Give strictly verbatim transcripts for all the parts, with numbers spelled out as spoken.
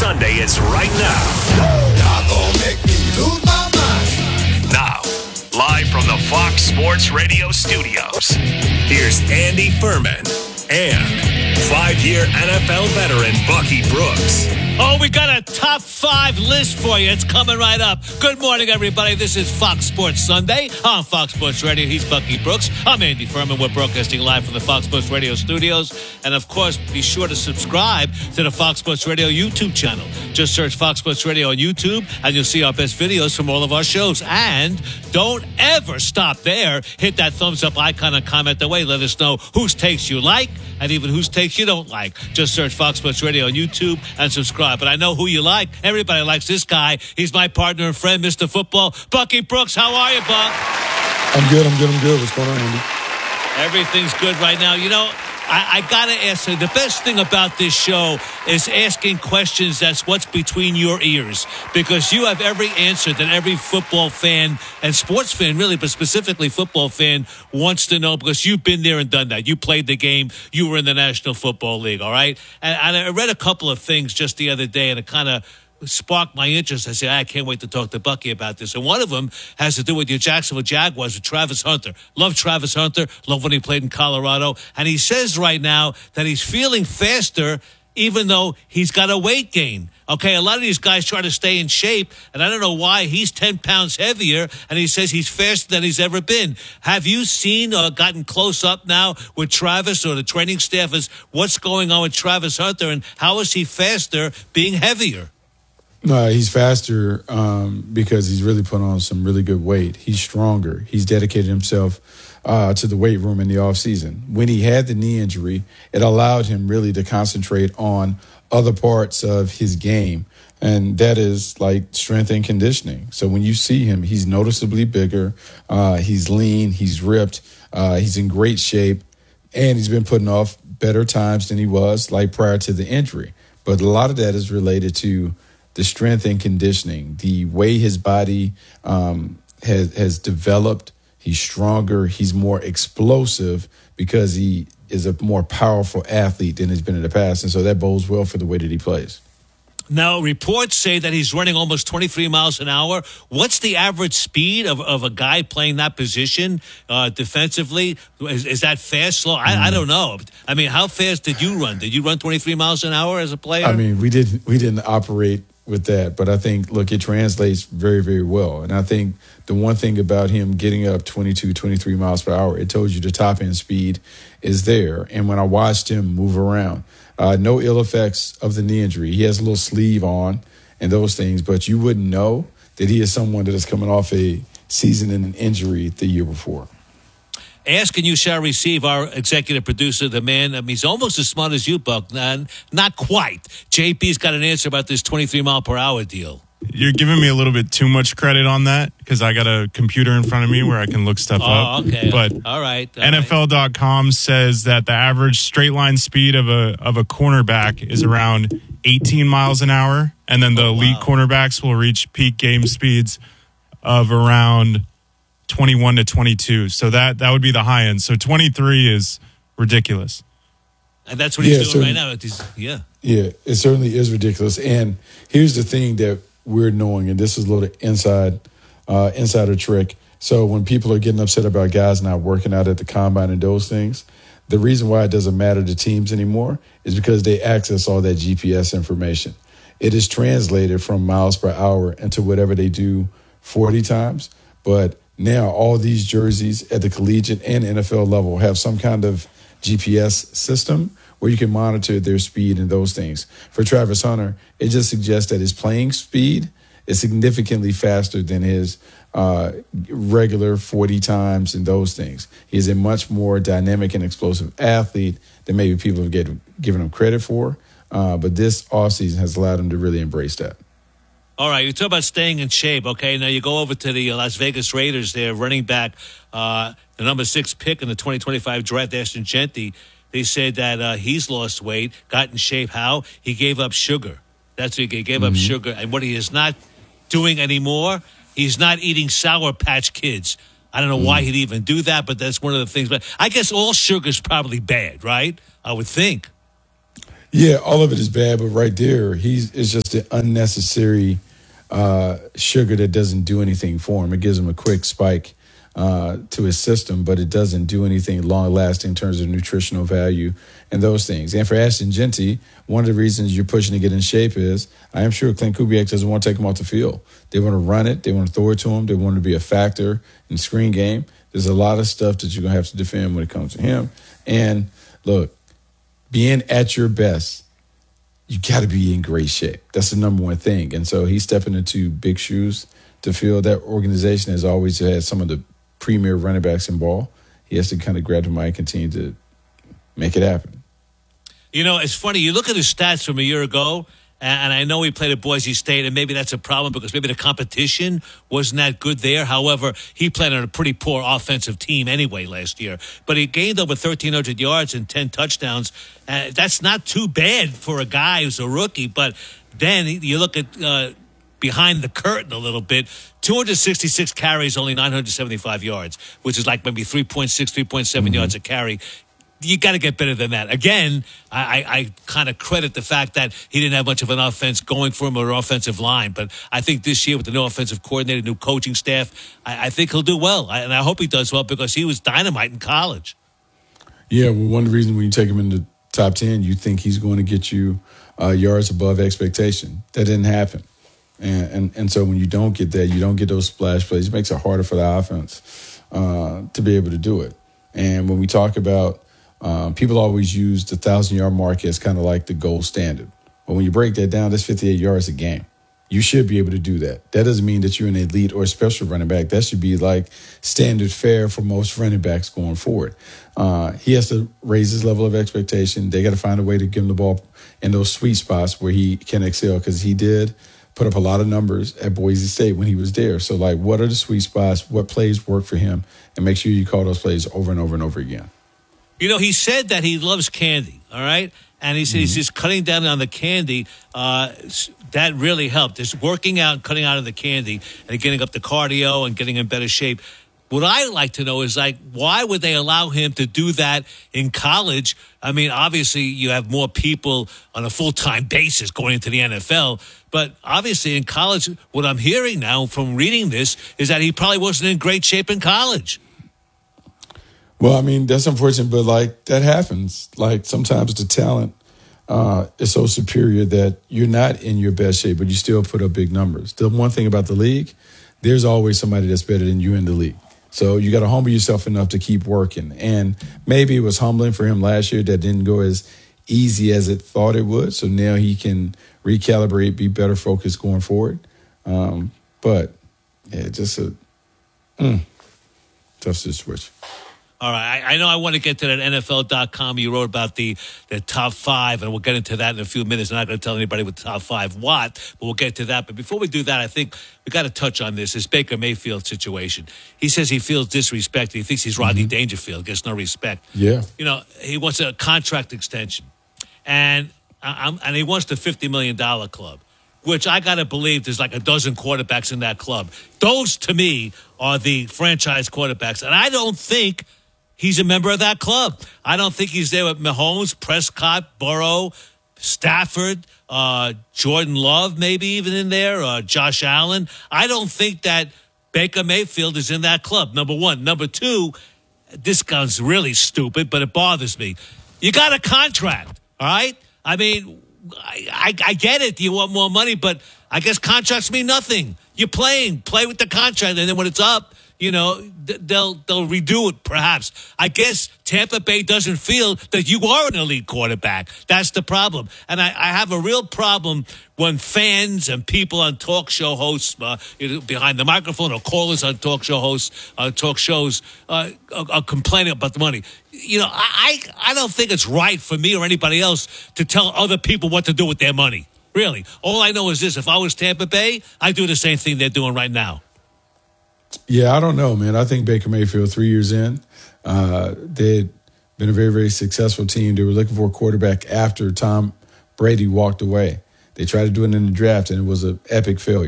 Sunday is right now. Y'all gonna make me lose my mind. Now, live from the Fox Sports Radio studios, here's Andy Furman and five-year N F L veteran Bucky Brooks. Oh, we got a top five list for you. It's coming right up. Good morning, everybody. This is Fox Sports Sunday on Fox Sports Radio. He's Bucky Brooks. I'm Andy Furman. We're broadcasting live from the Fox Sports Radio studios. And, of course, be sure to subscribe to the Fox Sports Radio YouTube channel. Just search Fox Sports Radio on YouTube, and you'll see our best videos from all of our shows. And don't ever stop there. Hit that thumbs-up icon and comment away. Let us know whose takes you like and even whose takes you don't like. Just search Fox Sports Radio on YouTube and subscribe. But I know who you like. Everybody likes this guy. He's my partner and friend, Mister Football, Bucky Brooks. How are you, Buck? I'm good. I'm good. I'm good. What's going on, Andy? Everything's good right now. You know, I, I got to ask you, the best thing about this show is asking questions that's what's between your ears, because you have every answer that every football fan and sports fan, really, but specifically football fan, wants to know, because you've been there and done that. You played the game. You were in the National Football League, all right? And, and I read a couple of things just the other day, and it kind of sparked my interest. I said, I can't wait to talk to Bucky about this. And one of them has to do with your Jacksonville Jaguars with Travis Hunter. Love Travis Hunter. Love when he played in Colorado. And he says right now that he's feeling faster even though he's got a weight gain. Okay, a lot of these guys try to stay in shape, and I don't know why. He's ten pounds heavier, and he says he's faster than he's ever been. Have you seen or gotten close up now with Travis or the training staff as what's going on with Travis Hunter, and how is he faster being heavier? No, he's faster um, because he's really put on some really good weight. He's stronger. He's dedicated himself uh, to the weight room in the offseason. When he had the knee injury, it allowed him really to concentrate on other parts of his game, and that is like strength and conditioning. So when you see him, he's noticeably bigger. Uh, he's lean. He's ripped. Uh, he's in great shape, and he's been putting off better times than he was like prior to the injury. But a lot of that is related to the strength and conditioning, the way his body um, has, has developed. He's stronger. He's more explosive because he is a more powerful athlete than he's been in the past. And so that bodes well for the way that he plays. Now, reports say that he's running almost twenty-three miles an hour. What's the average speed of, of a guy playing that position uh, defensively? Is, is that fast, slow? I, mm. I don't know. I mean, how fast did you run? Did you run twenty-three miles an hour as a player? I mean, we didn't we didn't operate with that, but I think, look, it translates very, very well. And I think the one thing about him getting up twenty-two, twenty-three miles per hour, it told you the top end speed is there. And when I watched him move around, uh, no ill effects of the knee injury. He has a little sleeve on and those things, but you wouldn't know that he is someone that is coming off a season and an injury the year before. Ask and you shall receive. Our executive producer, the man, I mean, he's almost as smart as you, Buck. Not, not quite. J P's got an answer about this twenty-three mile per hour deal. You're giving me a little bit too much credit on that because I got a computer in front of me where I can look stuff oh, up. okay. But all right. All N F L dot com right. says that the average straight line speed of a of a cornerback is around eighteen miles an hour, and then the oh, elite wow. cornerbacks will reach peak game speeds of around twenty-one to twenty-two. So that that would be the high end. So twenty-three is ridiculous. And that's what he's yeah, doing so, right now. He's, yeah. Yeah, it certainly is ridiculous. And here's the thing that we're knowing, and this is a little inside uh, insider trick. So when people are getting upset about guys not working out at the combine and those things, the reason why it doesn't matter to teams anymore is because they access all that G P S information. It is translated from miles per hour into whatever they do forty times. But now all these jerseys at the collegiate and N F L level have some kind of G P S system where you can monitor their speed and those things. For Travis Hunter, it just suggests that his playing speed is significantly faster than his uh, regular forty times and those things. He's a much more dynamic and explosive athlete than maybe people have get, given him credit for. Uh, but this offseason has allowed him to really embrace that. All right, you talk about staying in shape, okay? Now you go over to the Las Vegas Raiders there, running back, uh, the number six pick in the twenty twenty-five draft, Ashton Jeanty. They said that uh, he's lost weight, got in shape. How? He gave up sugar. That's what he gave mm-hmm. up sugar. And what he is not doing anymore, he's not eating Sour Patch Kids. I don't know mm-hmm. why he'd even do that, but that's one of the things. But I guess all sugar's probably bad, right? I would think. Yeah, all of it is bad, but right there, he's it's just an unnecessary uh, sugar that doesn't do anything for him. It gives him a quick spike uh, to his system, but it doesn't do anything long-lasting in terms of nutritional value and those things. And for Ashton Genty, one of the reasons you're pushing to get in shape is I am sure Clint Kubiak doesn't want to take him off the field. They want to run it. They want to throw it to him. They want to be a factor in screen game. There's a lot of stuff that you're going to have to defend when it comes to him. And look, being at your best, you got to be in great shape. That's the number one thing. And so he's stepping into big shoes to fill. That organization has always had some of the premier running backs in ball. He has to kind of grab the mic and continue to make it happen. You know, it's funny. You look at his stats from a year ago, and I know he played at Boise State, and maybe that's a problem because maybe the competition wasn't that good there. However, he played on a pretty poor offensive team anyway last year. But he gained over thirteen hundred yards and ten touchdowns. Uh, that's not too bad for a guy who's a rookie. But then you look at uh, behind the curtain a little bit, two hundred sixty-six carries, only nine hundred seventy-five yards, which is like maybe three point six, three point seven mm-hmm. yards a carry. You got to get better than that. Again, I, I, I kind of credit the fact that he didn't have much of an offense going for him or an offensive line. But I think this year with the new offensive coordinator, new coaching staff, I, I think he'll do well. I, and I hope he does well because he was dynamite in college. Yeah, well, one reason when you take him in the top ten, you think he's going to get you uh, yards above expectation. That didn't happen. And, and and so when you don't get that, you don't get those splash plays, it makes it harder for the offense uh, to be able to do it. And when we talk about Um, people always use the thousand-yard mark as kind of like the gold standard. But when you break that down, that's fifty-eight yards a game. You should be able to do that. That doesn't mean that you're an elite or special running back. That should be like standard fare for most running backs going forward. Uh, he has to raise his level of expectation. They got to find a way to give him the ball in those sweet spots where he can excel because he did put up a lot of numbers at Boise State when he was there. So, like, what are the sweet spots? What plays work for him? And make sure you call those plays over and over and over again. You know, he said that he loves candy, all right? And he said mm-hmm. he's just cutting down on the candy. Uh, that really helped. Just working out and cutting out of the candy and getting up the cardio and getting in better shape. What I like to know is, like, why would they allow him to do that in college? I mean, obviously, you have more people on a full-time basis going into the N F L. But obviously, in college, what I'm hearing now from reading this is that he probably wasn't in great shape in college. Well, I mean, that's unfortunate, but, like, that happens. Like, sometimes the talent uh, is so superior that you're not in your best shape, but you still put up big numbers. The one thing about the league, there's always somebody that's better than you in the league. So you got to humble yourself enough to keep working. And maybe it was humbling for him last year that didn't go as easy as it thought it would. So now he can recalibrate, be better focused going forward. Um, but, yeah, just a mm, tough situation. All right, I, I know I want to get to that N F L dot com. You wrote about the, the top five, and we'll get into that in a few minutes. I'm not going to tell anybody what the top five what, but we'll get to that. But before we do that, I think we got to touch on this, this Baker Mayfield situation. He says he feels disrespected. He thinks he's Rodney mm-hmm. Dangerfield, gets no respect. Yeah. You know, he wants a contract extension, and I'm, and he wants the fifty million dollars club, which I got to believe there's like a dozen quarterbacks in that club. Those, to me, are the franchise quarterbacks, and I don't think he's a member of that club. I don't think he's there with Mahomes, Prescott, Burrow, Stafford, uh, Jordan Love, maybe even in there, uh, Josh Allen. I don't think that Baker Mayfield is in that club, number one. Number two, this guy's really stupid, but it bothers me. You got a contract, all right? I mean, I, I, I get it. You want more money, but I guess contracts mean nothing. You're playing. Play with the contract, and then when it's up, you know, they'll they'll redo it, perhaps. I guess Tampa Bay doesn't feel that you are an elite quarterback. That's the problem. And I, I have a real problem when fans and people on talk show hosts, uh, behind the microphone, or callers on talk show hosts, uh, talk shows, uh, are, are complaining about the money. You know, I, I don't think it's right for me or anybody else to tell other people what to do with their money. Really. All I know is this. If I was Tampa Bay, I'd do the same thing they're doing right now. Yeah, I don't know, man. I think Baker Mayfield, three years in, uh, they'd been a very, very successful team. They were looking for a quarterback after Tom Brady walked away. They tried to do it in the draft, and it was an epic failure.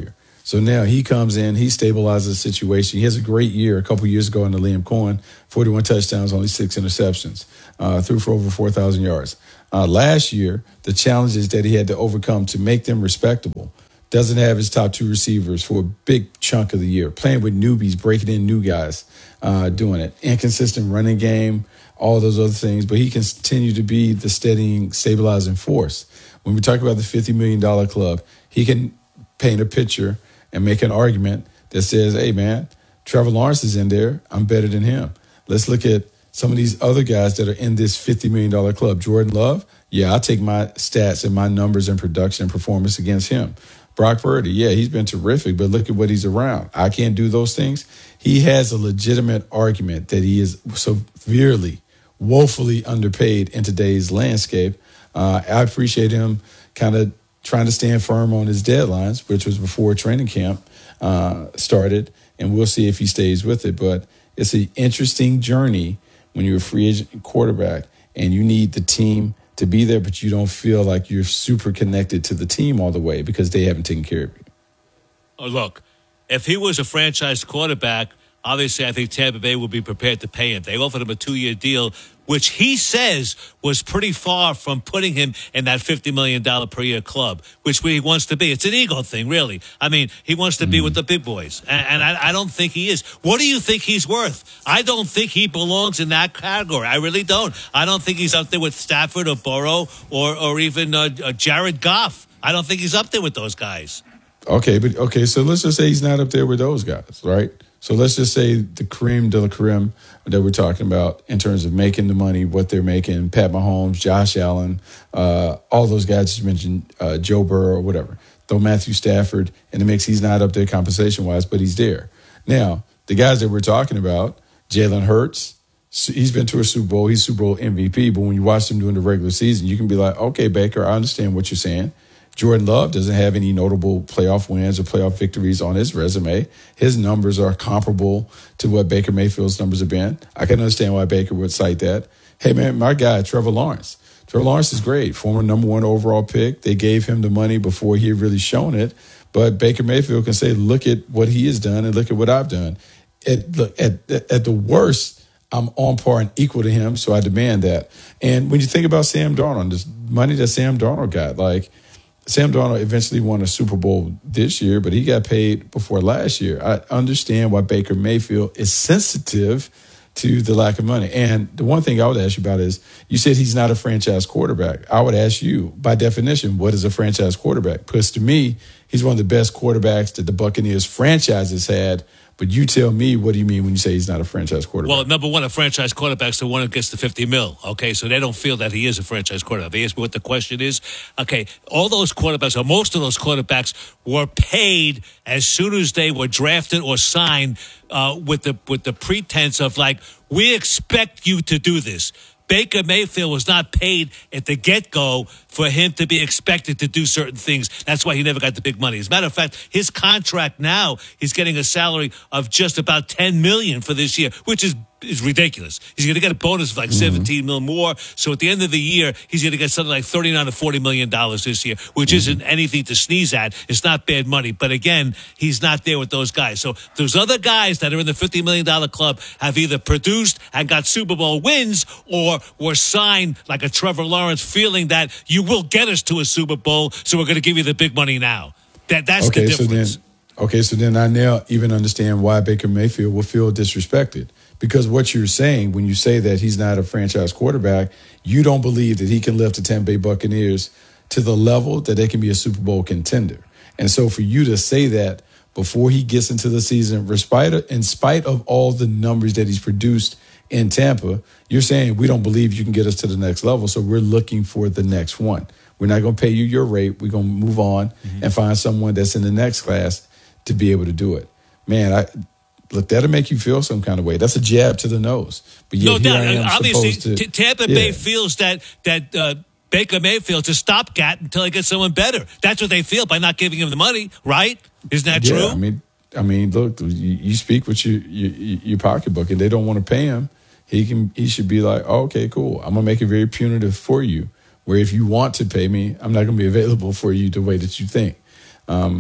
So now he comes in, he stabilizes the situation. He has a great year a couple years ago under Liam Cohen, forty-one touchdowns, only six interceptions, uh, threw for over four thousand yards. Uh, last year, the challenges that he had to overcome to make them respectable, doesn't have his top two receivers for a big chunk of the year, playing with newbies, breaking in new guys, uh, doing it. Inconsistent running game, all those other things, but he can continue to be the steadying, stabilizing force. When we talk about the fifty million dollars club, he can paint a picture and make an argument that says, hey, man, Trevor Lawrence is in there. I'm better than him. Let's look at some of these other guys that are in this fifty million dollars club. Jordan Love, yeah, I'll take my stats and my numbers and production and performance against him. Brock Purdy, yeah, he's been terrific, but look at what he's around. I can't do those things. He has a legitimate argument that he is severely, woefully underpaid in today's landscape. Uh, I appreciate him kind of trying to stand firm on his deadlines, which was before training camp uh, started, and we'll see if he stays with it. But it's an interesting journey when you're a free agent quarterback and you need the team to be there, but you don't feel like you're super connected to the team all the way because they haven't taken care of you. Oh, look, if he was a franchise quarterback, obviously I think Tampa Bay would be prepared to pay him. They offered him a two-year deal, which he says was pretty far from putting him in that fifty million dollars per year club, which he wants to be. It's an ego thing, really. I mean, he wants to mm-hmm. be with the big boys, and, and I, I don't think he is. What do you think he's worth? I don't think he belongs in that category. I really don't. I don't think he's up there with Stafford or Burrow or, or even uh, uh, Jared Goff. I don't think he's up there with those guys. Okay, but okay, so let's just say he's not up there with those guys, right? So let's just say the creme de la creme that we're talking about in terms of making the money, what they're making, Pat Mahomes, Josh Allen, uh, all those guys you mentioned, uh, Joe Burrow or whatever. Throw Matthew Stafford in the mix. He's not up there compensation-wise, but he's there. Now, the guys that we're talking about, Jalen Hurts, he's been to a Super Bowl. He's Super Bowl M V P, but when you watch him during the regular season, you can be like, okay, Baker, I understand what you're saying. Jordan Love doesn't have any notable playoff wins or playoff victories on his resume. His numbers are comparable to what Baker Mayfield's numbers have been. I can understand why Baker would cite that. Hey, man, my guy, Trevor Lawrence. Trevor Lawrence is great. Former number one overall pick. They gave him the money before he had really shown it. But Baker Mayfield can say, look at what he has done and look at what I've done. At, look, at, at the worst, I'm on par and equal to him, so I demand that. And when you think about Sam Darnold, this money that Sam Darnold got, like, Sam Darnold eventually won a Super Bowl this year, but he got paid before last year. I understand why Baker Mayfield is sensitive to the lack of money. And the one thing I would ask you about is, you said he's not a franchise quarterback. I would ask you, by definition, what is a franchise quarterback? Because to me, he's one of the best quarterbacks that the Buccaneers franchise has had. But you tell me, what do you mean when you say he's not a franchise quarterback? Well, number one, a franchise quarterback's the one who gets the fifty mil. Okay, so they don't feel that he is a franchise quarterback. They ask me what the question is. Okay, all those quarterbacks, or most of those quarterbacks, were paid as soon as they were drafted or signed uh, with the with the pretense of, like, we expect you to do this. Baker Mayfield was not paid at the get-go for him to be expected to do certain things. That's why he never got the big money. As a matter of fact, his contract now, he's getting a salary of just about ten million dollars for this year, which is is ridiculous. He's going to get a bonus of like mm-hmm. seventeen mil more. So at the end of the year, he's going to get something like thirty-nine to forty million dollars this year, which mm-hmm. isn't anything to sneeze at. It's not bad money. But again, he's not there with those guys. So those other guys that are in the fifty million dollars club have either produced and got Super Bowl wins or were signed like a Trevor Lawrence, feeling that you will get us to a Super Bowl, so we're going to give you the big money now. That That's okay, the difference. So then, okay, so then I now even understand why Baker Mayfield will feel disrespected. Because what you're saying when you say that he's not a franchise quarterback, you don't believe that he can lift the Tampa Bay Buccaneers to the level that they can be a Super Bowl contender. And so for you to say that before he gets into the season, in spite of, in spite of all the numbers that he's produced in Tampa, you're saying we don't believe you can get us to the next level, so we're looking for the next one. We're not going to pay you your rate. We're going to move on mm-hmm. and find someone that's in the next class to be able to do it. Man, I... Look, that'll make you feel some kind of way. That's a jab to the nose. But yet no here doubt. I am Obviously, to, T- Tampa yeah. Bay feels that that uh, Baker Mayfield's a stopgap until he gets someone better. That's what they feel by not giving him the money, right? Isn't that yeah, true? I mean, I mean, look, you, you speak with your, your your pocketbook, and they don't want to pay him. He can. He should be like, oh, okay, cool. I'm gonna make it very punitive for you. Where if you want to pay me, I'm not gonna be available for you the way that you think. Um,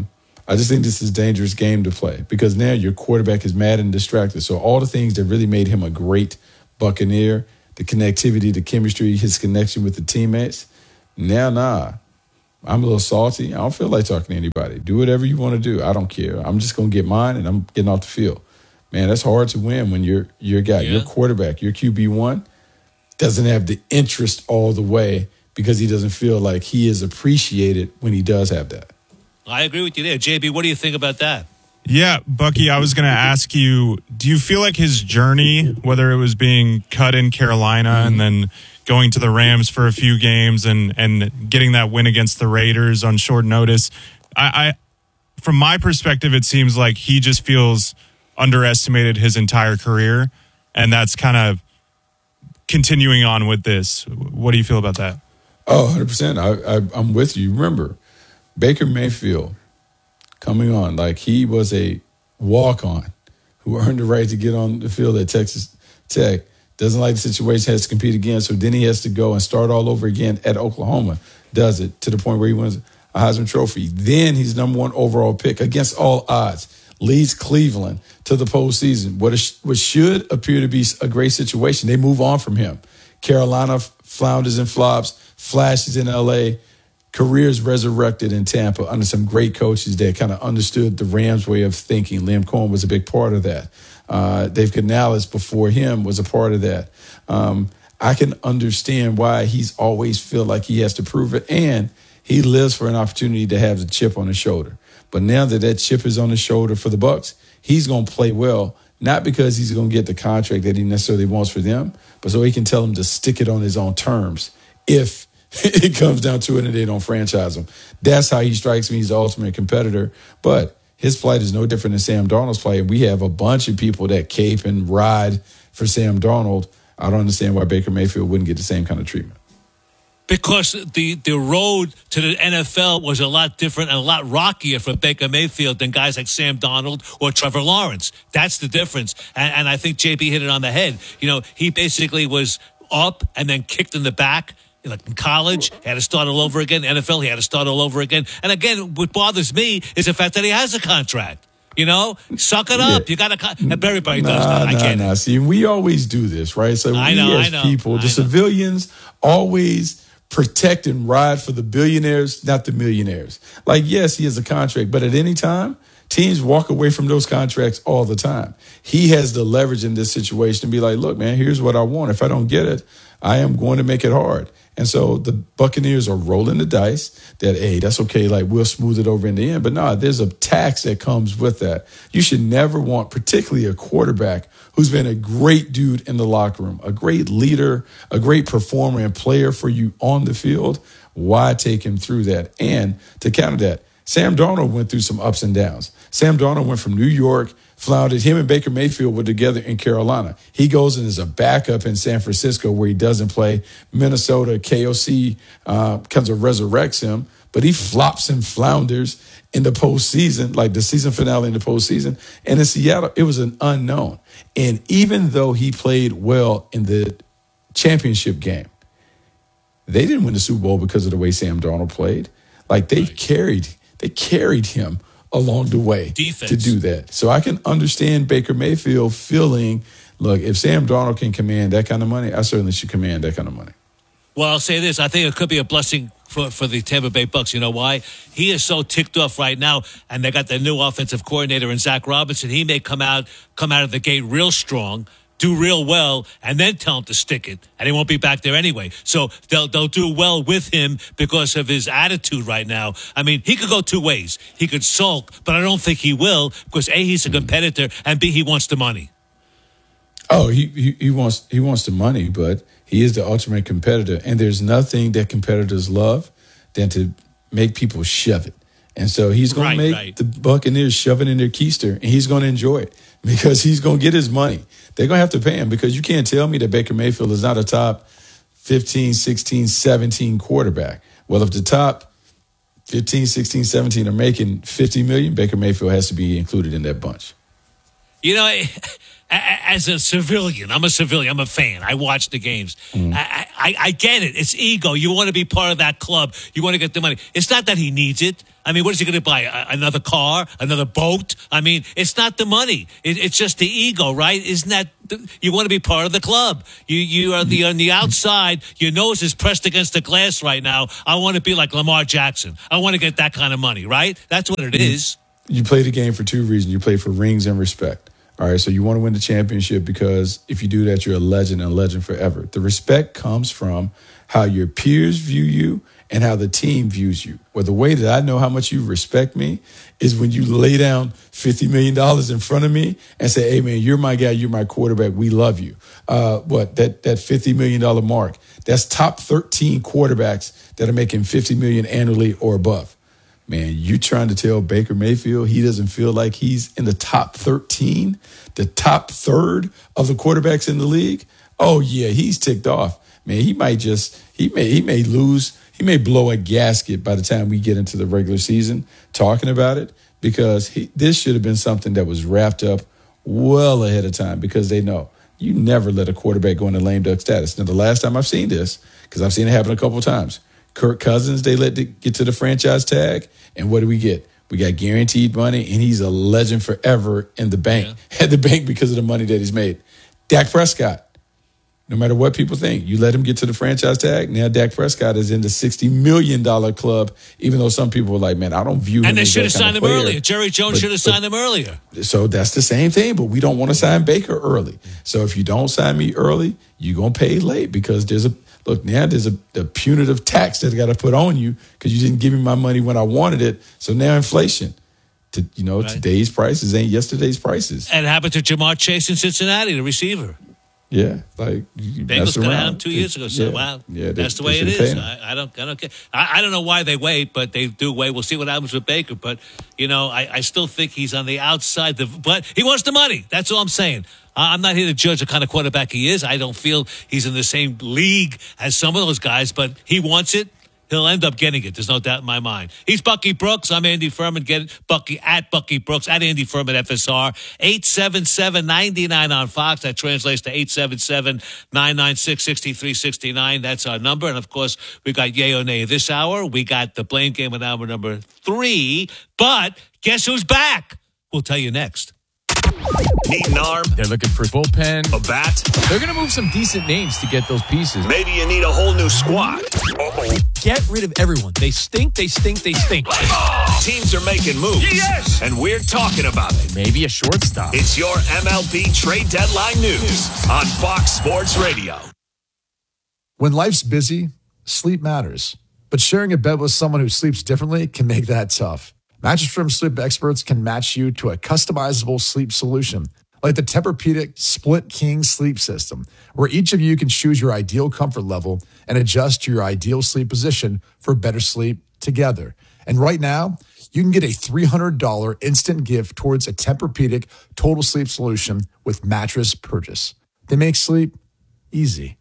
I just think this is a dangerous game to play because now your quarterback is mad and distracted. So all the things that really made him a great Buccaneer, the connectivity, the chemistry, his connection with the teammates, now, nah. I'm a little salty. I don't feel like talking to anybody. Do whatever you want to do. I don't care. I'm just going to get mine, and I'm getting off the field. Man, that's hard to win when you're your guy, yeah. your quarterback, your Q B one doesn't have the interest all the way because he doesn't feel like he is appreciated when he does have that. I agree with you there. J B, what do you think about that? Yeah, Bucky, I was going to ask you, do you feel like his journey, whether it was being cut in Carolina mm-hmm. and then going to the Rams for a few games and, and getting that win against the Raiders on short notice, I, I from my perspective, it seems like he just feels underestimated his entire career, and that's kind of continuing on with this. What do you feel about that? Oh, one hundred percent. I, I, I'm with you. Remember, Baker Mayfield coming on, like he was a walk-on who earned the right to get on the field at Texas Tech. Doesn't like the situation, has to compete again, so then he has to go and start all over again at Oklahoma. Does it to the point where he wins a Heisman Trophy. Then he's number one overall pick against all odds. Leads Cleveland to the postseason. What, is, what should appear to be a great situation. They move on from him. Carolina flounders and flops, flashes in L A, careers resurrected in Tampa under some great coaches that kind of understood the Rams' way of thinking. Liam Cohen was a big part of that. Uh, Dave Canales before him was a part of that. Um, I can understand why he's always feel like he has to prove it, and he lives for an opportunity to have the chip on his shoulder. But now that that chip is on his shoulder for the Bucs, he's going to play well, not because he's going to get the contract that he necessarily wants for them, but so he can tell them to stick it on his own terms if it comes down to it and they don't franchise him. That's how he strikes me. He's the ultimate competitor. But his plight is no different than Sam Darnold's plight. We have a bunch of people that cape and ride for Sam Darnold. I don't understand why Baker Mayfield wouldn't get the same kind of treatment. Because the, the road to the N F L was a lot different and a lot rockier for Baker Mayfield than guys like Sam Darnold or Trevor Lawrence. That's the difference. And, and I think J B hit it on the head. You know, he basically was up and then kicked in the back. Like in college, he had to start all over again. N F L, he had to start all over again. And again, what bothers me is the fact that he has a contract. You know, suck it up. Yeah. You got to, con- everybody nah, does that. I nah, get nah. it. See, we always do this, right? So I we know, as I know, people, the I know. civilians always protect and ride for the billionaires, not the millionaires. Like, yes, he has a contract, but at any time, teams walk away from those contracts all the time. He has the leverage in this situation to be like, look, man, here's what I want. If I don't get it, I am going to make it hard. And so the Buccaneers are rolling the dice that, hey, that's okay. Like, we'll smooth it over in the end. But no, there's a tax that comes with that. You should never want, particularly a quarterback who's been a great dude in the locker room, a great leader, a great performer and player for you on the field. Why take him through that? And to counter that, Sam Darnold went through some ups and downs. Sam Darnold went from New York, floundered. Him and Baker Mayfield were together in Carolina. He goes and is a backup in San Francisco where he doesn't play. Minnesota, K O C uh, comes and resurrects him, but he flops and flounders in the postseason, like the season finale in the postseason. And in Seattle, it was an unknown. And even though he played well in the championship game, they didn't win the Super Bowl because of the way Sam Darnold played. Like they Right. carried, they carried him along the way Defense. to do that. So I can understand Baker Mayfield feeling, look, if Sam Darnold can command that kind of money, I certainly should command that kind of money. Well, I'll say this. I think it could be a blessing for, for the Tampa Bay Bucks. You know why? He is so ticked off right now, and they got their new offensive coordinator in Zach Robinson. He may come out come out of the gate real strong, do real well, and then tell him to stick it, and he won't be back there anyway. So they'll they'll do well with him because of his attitude right now. I mean, he could go two ways. He could sulk, but I don't think he will because A, he's a competitor, and B, he wants the money. Oh, he, he he wants he wants the money, but he is the ultimate competitor, and there's nothing that competitors love than to make people shove it. And so he's going Right, to make right. the Buccaneers shove it in their keister, and he's going to enjoy it because he's going to get his money. They're going to have to pay him because you can't tell me that Baker Mayfield is not a top fifteen, sixteen, seventeen quarterback. Well, if the top fifteen, sixteen, seventeen are making fifty million dollars, Baker Mayfield has to be included in that bunch. You know, as a civilian, I'm a civilian, I'm a fan. I watch the games. Mm. I, I, I get it. It's ego. You want to be part of that club. You want to get the money. It's not that he needs it. I mean, what is he going to buy? A, another car? Another boat? I mean, it's not the money. It, it's just the ego, right? Isn't that the, you want to be part of the club? You you are the on the outside. Your nose is pressed against the glass right now. I want to be like Lamar Jackson. I want to get that kind of money, right? That's what it is. You play the game for two reasons. You play for rings and respect. All right, so you want to win the championship because if you do that, you're a legend and a legend forever. The respect comes from how your peers view you and how the team views you. Well, the way that I know how much you respect me is when you lay down fifty million dollars in front of me and say, hey, man, you're my guy, you're my quarterback, we love you. Uh, what, that that fifty million dollars mark, that's top thirteen quarterbacks that are making fifty million dollars annually or above. Man, you trying to tell Baker Mayfield he doesn't feel like he's in the top thirteen, the top third of the quarterbacks in the league? Oh, yeah, he's ticked off. Man, he might just, he may, he may lose, he may blow a gasket by the time we get into the regular season talking about it, because he, this should have been something that was wrapped up well ahead of time, because they know you never let a quarterback go into lame duck status. Now, the last time I've seen this, because I've seen it happen a couple of times, Kirk Cousins, they let it get to the franchise tag, and what do we get? We got guaranteed money, and he's a legend forever in the bank, yeah. at the bank because of the money that he's made. Dak Prescott, no matter what people think, you let him get to the franchise tag, now Dak Prescott is in the sixty million dollars club, even though some people were like, man, I don't view him and they as should have that signed him player. earlier. Jerry Jones but, should have signed him earlier. So that's the same thing, but we don't want to sign Baker early. So if you don't sign me early, you're going to pay late, because there's a Look, now there's a, a punitive tax that I got to put on you because you didn't give me my money when I wanted it. So now inflation. To, you know, right. Today's prices ain't yesterday's prices. And it happened to Jamar Chase in Cincinnati, the receiver. Yeah, like you Bengals got out two years ago. So yeah, wow, yeah, they, that's the way it is. I, I don't, I don't care. I, I don't know why they wait, but they do wait. We'll see what happens with Baker. But you know, I, I still think he's on the outside. The, but he wants the money. That's all I'm saying. I'm not here to judge the kind of quarterback he is. I don't feel he's in the same league as some of those guys, but he wants it. He'll end up getting it. There's no doubt in my mind. He's Bucky Brooks. I'm Andy Furman. Get it. Bucky at Bucky Brooks at Andy Furman F S R. eight seven seven, nine nine on Fox. That translates to eight seven seven, nine nine six, six three six nine. That's our number. And of course, we got Yay or Nay this hour. We got the Blame Game with hour number three. But guess who's back? We'll tell you next. Need an arm? They're looking for bullpen. A bat? They're going to move some decent names to get those pieces. Maybe you need a whole new squad. Uh-oh. Get rid of everyone. They stink, they stink, they stink. Oh, teams are making moves. Yes! And we're talking about it. Maybe a shortstop. It's your M L B trade deadline news on Fox Sports Radio. When life's busy, sleep matters. But sharing a bed with someone who sleeps differently can make that tough. Mattress Firm sleep experts can match you to a customizable sleep solution, like the Tempur-Pedic Split King Sleep System, where each of you can choose your ideal comfort level and adjust to your ideal sleep position for better sleep together. And right now, you can get a three hundred dollars instant gift towards a Tempur-Pedic Total Sleep Solution with mattress purchase. They make sleep easy.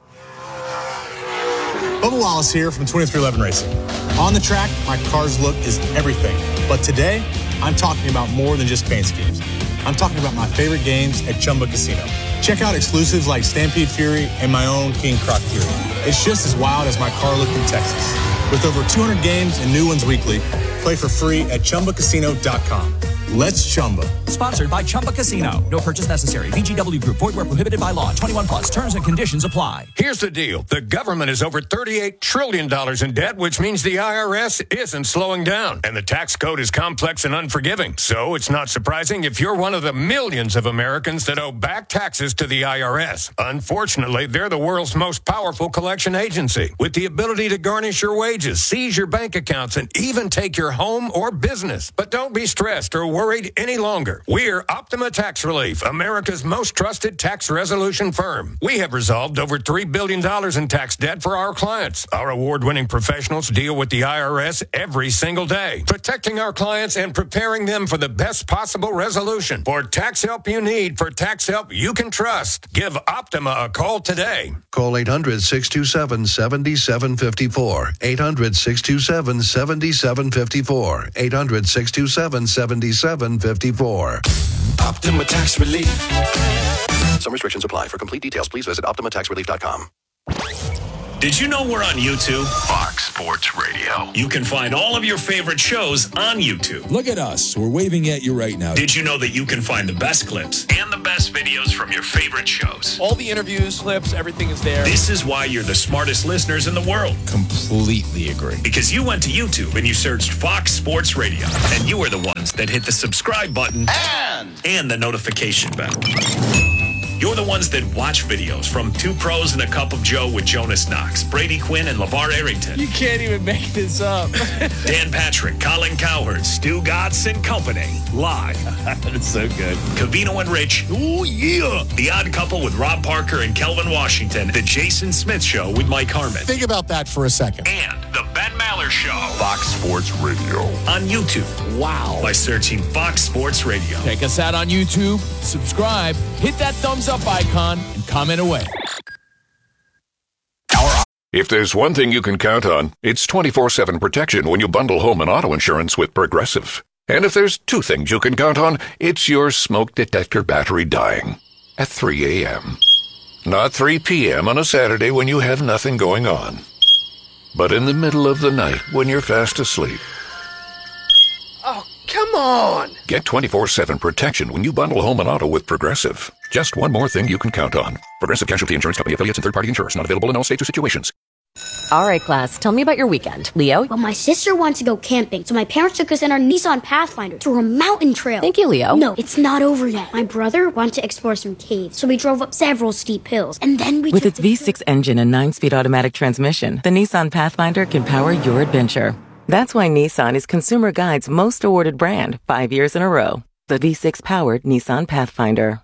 Bubba Wallace here from twenty-three eleven Racing. On the track, my car's look is everything. But today, I'm talking about more than just paint schemes. I'm talking about my favorite games at Chumba Casino. Check out exclusives like Stampede Fury and my own King Croc Fury. It's just as wild as my car look in Texas. With over two hundred games and new ones weekly, play for free at Chumba Casino dot com. Let's Chumba. Sponsored by Chumba Casino. No purchase necessary. V G W Group. Void where prohibited by law. twenty-one plus. Terms and conditions apply. Here's the deal. The government is over thirty-eight trillion dollars in debt, which means the I R S isn't slowing down. And the tax code is complex and unforgiving. So it's not surprising if you're one of the millions of Americans that owe back taxes to the I R S. Unfortunately, they're the world's most powerful collection agency, with the ability to garnish your wages, seize your bank accounts, and even take your home or business. But don't be stressed or worried any longer. We're Optima Tax Relief, America's most trusted tax resolution firm. We have resolved over three billion dollars in tax debt for our clients. Our award-winning professionals deal with the I R S every single day, protecting our clients and preparing them for the best possible resolution. For tax help you need, for tax help you can trust, give Optima a call today. Call eight hundred, six two seven, seven seven five four. eight hundred, six two seven, seven seven five four. eight hundred, six two seven, seven seven five four. Optima Tax Relief. Some restrictions apply. For complete details, please visit Optima Tax Relief dot com. Did you know we're on YouTube? Fox Sports Radio. You can find all of your favorite shows on YouTube. Look at us. We're waving at you right now. Did you know that you can find the best clips and the best videos from your favorite shows? All the interviews, clips, everything is there. This is why you're the smartest listeners in the world. Completely agree. Because you went to YouTube and you searched Fox Sports Radio. And you are the ones that hit the subscribe button and, and the notification bell. You're the ones that watch videos from Two Pros and a Cup of Joe with Jonas Knox, Brady Quinn, and LeVar Arrington. You can't even make this up. Dan Patrick, Colin Cowherd, Stu Gatz and Company. Live. That's so good. Covino and Rich. Oh, yeah. The Odd Couple with Rob Parker and Kelvin Washington. The Jason Smith Show with Mike Harmon. Think about that for a second. And The Ben Maller Show. Fox Sports Radio. On YouTube. Wow. By searching Fox Sports Radio. Check us out on YouTube. Subscribe. Hit that thumbs up icon and comment away. If there's one thing you can count on, it's twenty-four seven protection when you bundle home and auto insurance with Progressive. And if there's two things you can count on, it's your smoke detector battery dying at three a.m. Not three p.m. on a Saturday when you have nothing going on, but in the middle of the night when you're fast asleep. Oh, come on! Get twenty-four seven protection when you bundle home and auto with Progressive. Just one more thing you can count on. Progressive Casualty Insurance Company affiliates and third-party insurers. Not available in all states or situations. All right, class, tell me about your weekend. Leo? Well, my sister wants to go camping, so my parents took us in our Nissan Pathfinder to a mountain trail. Thank you, Leo. No, it's not over yet. My brother wanted to explore some caves, so we drove up several steep hills, and then we With took its V six engine and nine-speed automatic transmission, the Nissan Pathfinder can power your adventure. That's why Nissan is Consumer Guide's most awarded brand, five years in a row. The V six-powered Nissan Pathfinder.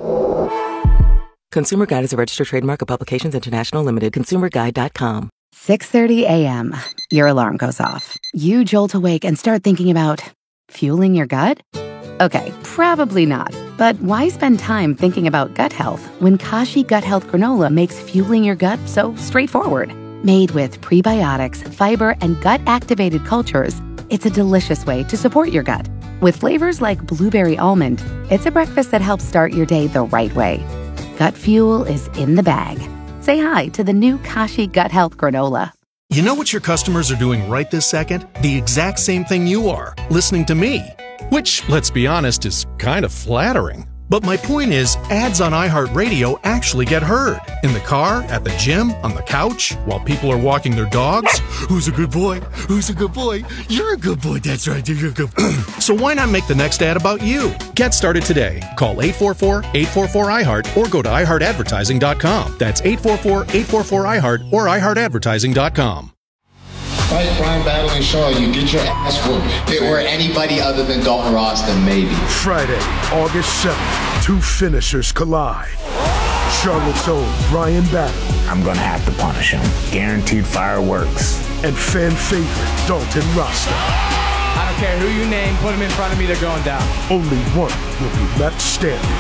Consumer Guide is a registered trademark of Publications International Limited. consumer guide dot com. six thirty a.m. Your alarm goes off. You jolt awake and start thinking about fueling your gut? Okay, probably not. But why spend time thinking about gut health when Kashi Gut Health Granola makes fueling your gut so straightforward? Made with prebiotics, fiber, and gut-activated cultures, it's a delicious way to support your gut. With flavors like blueberry almond, it's a breakfast that helps start your day the right way. Gut fuel is in the bag. Say hi to the new Kashi Gut Health Granola. You know what your customers are doing right this second? The exact same thing you are, listening to me. Which, let's be honest, is kind of flattering. But my point is, ads on iHeartRadio actually get heard. In the car, at the gym, on the couch, while people are walking their dogs. Who's a good boy? Who's a good boy? You're a good boy. That's right. You're a good boy. So why not make the next ad about you? Get started today. Call eight four four, eight four four, I heart or go to i heart advertising dot com. That's eight four four, eight four four, I heart or i heart advertising dot com. Fight Brian Battling Shaw, you get your ass whooped. If it were anybody other than Dalton Ross, then maybe. Friday, August seventh, two finishers collide. Charlotte's own Brian Battling. I'm gonna have to punish him. Guaranteed fireworks. And fan favorite Dalton Rasta. I don't care who you name, put him in front of me, they're going down. Only one will be left standing.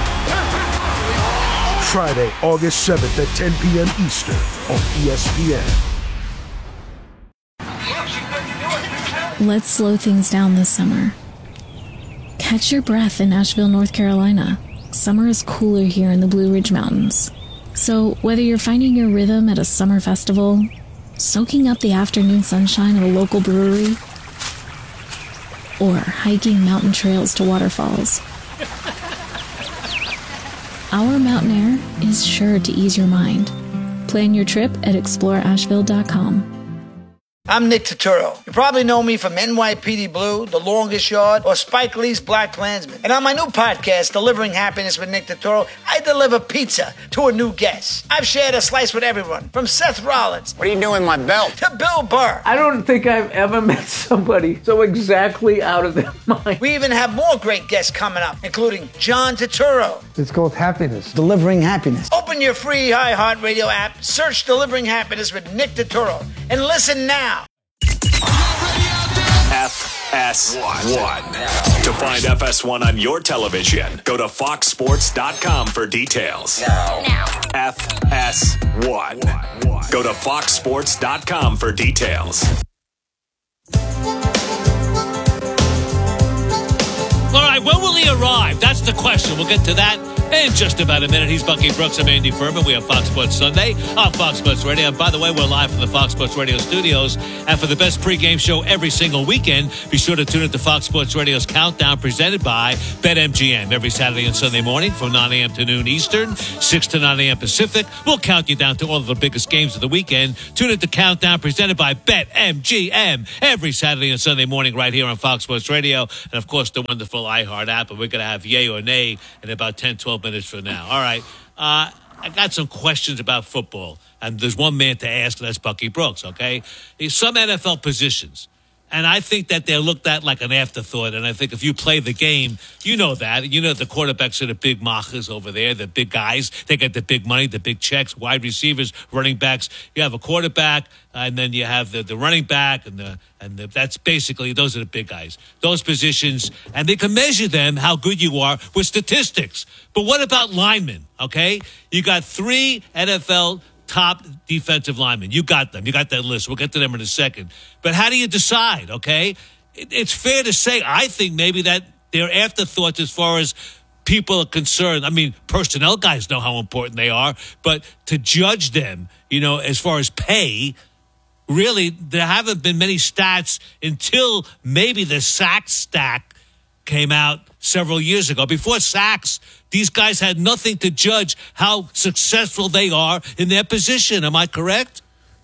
Friday, August seventh at ten p.m. Eastern on E S P N. Let's slow things down this summer. Catch your breath in Asheville, North Carolina. Summer is cooler here in the Blue Ridge Mountains. So whether you're finding your rhythm at a summer festival, soaking up the afternoon sunshine of a local brewery, or hiking mountain trails to waterfalls, our mountain air is sure to ease your mind. Plan your trip at explore asheville dot com. I'm Nick Turturro. You probably know me from N Y P D Blue, The Longest Yard, or Spike Lee's Black Klansman. And on my new podcast, Delivering Happiness with Nick Turturro, I deliver pizza to a new guest. I've shared a slice with everyone, from Seth Rollins. What are you doing with my belt? To Bill Burr. I don't think I've ever met somebody so exactly out of their mind. We even have more great guests coming up, including John Turturro. It's called Happiness. Delivering Happiness. Open your free iHeartRadio app, search Delivering Happiness with Nick Turturro, and listen now. F S one. To find F S one on your television, go to fox sports dot com for details. Now. Now. F S one. Go to fox sports dot com for details. All right, when will the arrived? That's the question. We'll get to that in just about a minute. He's Bucky Brooks. I'm Andy Furman. We have Fox Sports Sunday on Fox Sports Radio. And by the way, we're live from the Fox Sports Radio studios. And for the best pregame show every single weekend, be sure to tune in to Fox Sports Radio's Countdown presented by BetMGM. Every Saturday and Sunday morning from nine a.m. to noon Eastern, six to nine a.m. Pacific. We'll count you down to all of the biggest games of the weekend. Tune in to Countdown presented by BetMGM every Saturday and Sunday morning right here on Fox Sports Radio. And, of course, the wonderful iHeart app. And we're going to have Yay or Nay in about ten, twelve minutes from now. All right. Uh, I got some questions about football. And there's one man to ask, and that's Bucky Brooks, okay? Some N F L positions. And I think that they're looked at like an afterthought. And I think if you play the game, you know that. You know the quarterbacks are the big machas over there, the big guys. They get the big money, the big checks, wide receivers, running backs. You have a quarterback, and then you have the, the running back, and the and the, that's basically, those are the big guys. Those positions, and they can measure them, how good you are, with statistics. But what about linemen, okay? You got three N F L top defensive linemen. You got them. You got that list. We'll get to them in a second. But how do you decide, okay? It, it's fair to say, I think maybe that they're afterthoughts as far as people are concerned. I mean, personnel guys know how important they are, but to judge them, you know, as far as pay, really, there haven't been many stats until maybe the sack stack came out several years ago. Before sacks, these guys had nothing to judge how successful they are in their position. Am I correct?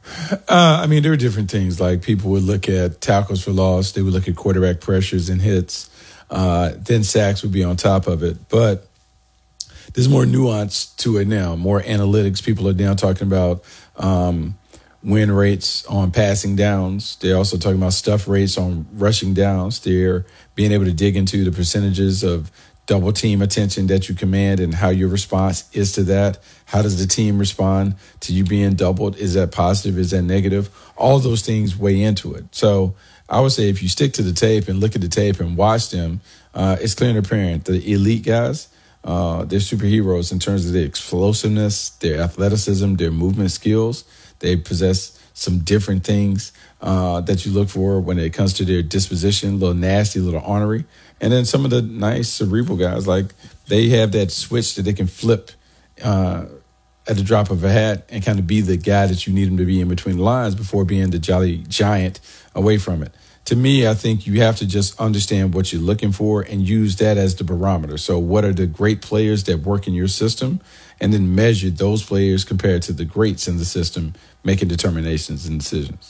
Uh, I mean, there are different things. Like, people would look at tackles for loss. They would look at quarterback pressures and hits. Uh, then sacks would be on top of it. But there's more nuance to it now, more analytics. People are now talking about um, win rates on passing downs. They're also talking about stuff rates on rushing downs. They're being able to dig into the percentages of double team attention that you command and how your response is to that. How does the team respond to you being doubled? Is that positive? Is that negative? All those things weigh into it. So I would say if you stick to the tape and look at the tape and watch them, uh, it's clear and apparent. The elite guys, uh, they're superheroes in terms of their explosiveness, their athleticism, their movement skills. They possess some different things uh, that you look for when it comes to their disposition, a little nasty, a little ornery. And then some of the nice cerebral guys, like, they have that switch that they can flip uh, at the drop of a hat and kind of be the guy that you need them to be in between the lines before being the jolly giant away from it. To me, I think you have to just understand what you're looking for and use that as the barometer. So what are the great players that work in your system? And then measure those players compared to the greats in the system, making determinations and decisions.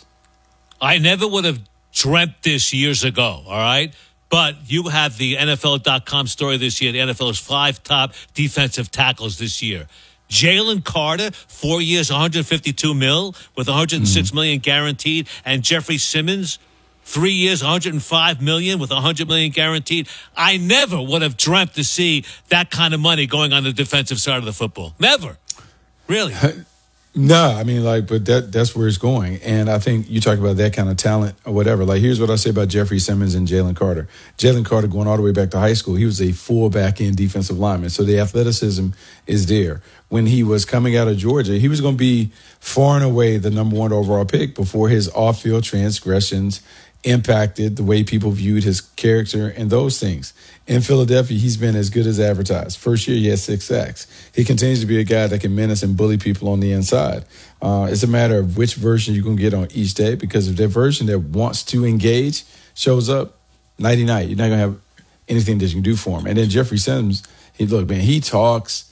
I never would have dreamt this years ago, all right? But you have the N F L dot com story this year. The N F L's five top defensive tackles this year. Jalen Carter, four years, one hundred fifty-two mil with one hundred six mm-hmm. million guaranteed. And Jeffrey Simmons, three years, one hundred five million with one hundred million guaranteed. I never would have dreamt to see that kind of money going on the defensive side of the football. Never. Really. No, I mean, like, but that that's where it's going. And I think you talk about that kind of talent or whatever. Like, here's what I say about Jeffrey Simmons and Jalen Carter. Jalen Carter, going all the way back to high school, he was a full back-end defensive lineman. So the athleticism is there. When he was coming out of Georgia, he was going to be far and away the number one overall pick before his off-field transgressions impacted the way people viewed his character and those things. In Philadelphia, he's been as good as advertised. First year, he had six sacks. He continues to be a guy that can menace and bully people on the inside. Uh, it's a matter of which version you're going to get on each day, because if that version that wants to engage shows up, nighty-night, you're not going to have anything that you can do for him. And then Jeffrey Simmons, he look, man, he talks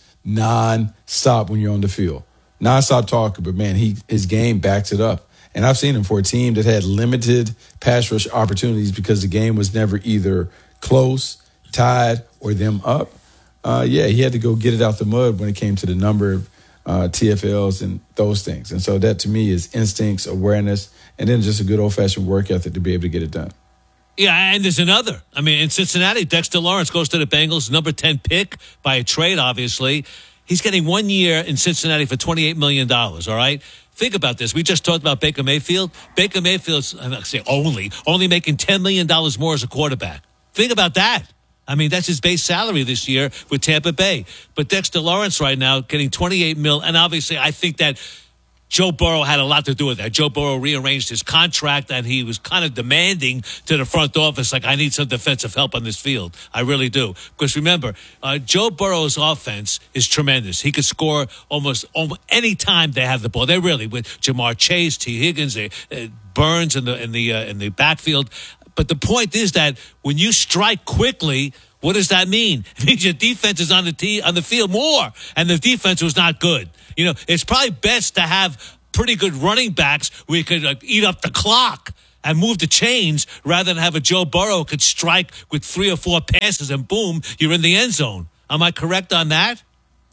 non-stop when you're on the field. Non-stop talking, but, man, he his game backs it up. And I've seen him for a team that had limited pass rush opportunities because the game was never either close, tied, or them up. Uh, yeah, he had to go get it out the mud when it came to the number of uh, T F Ls and those things. And so that, to me, is instincts, awareness, and then just a good old-fashioned work ethic to be able to get it done. Yeah, and there's another. I mean, in Cincinnati, Dexter Lawrence goes to the Bengals, number ten pick by a trade, obviously. He's getting one year in Cincinnati for twenty-eight million dollars, all right? Think about this. We just talked about Baker Mayfield. Baker Mayfield's, I'm not going to say only, only making ten million dollars more as a quarterback. Think about that. I mean, that's his base salary this year with Tampa Bay. But Dexter Lawrence right now getting twenty-eight mil, and obviously I think that Joe Burrow had a lot to do with that. Joe Burrow rearranged his contract, and he was kind of demanding to the front office, like, I need some defensive help on this field. I really do. Because remember, uh, Joe Burrow's offense is tremendous. He could score almost, almost any time they have the ball. They really, with Jamar Chase, T. Higgins, uh, Burns in the in the uh, in the backfield. But the point is that when you strike quickly, what does that mean? It means your defense is on the tee, on the field more, and the defense was not good. You know, it's probably best to have pretty good running backs where you could uh, eat up the clock and move the chains rather than have a Joe Burrow who could strike with three or four passes and boom, you're in the end zone. Am I correct on that?